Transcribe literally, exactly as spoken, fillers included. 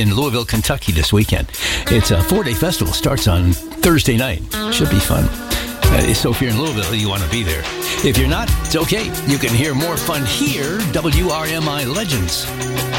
in Louisville, Kentucky this weekend. It's a four-day festival. Starts on Thursday night. Should be fun. Uh, so if you're in Louisville, you want to be there. If you're not, it's okay. You can hear more fun here. W R M I Legends.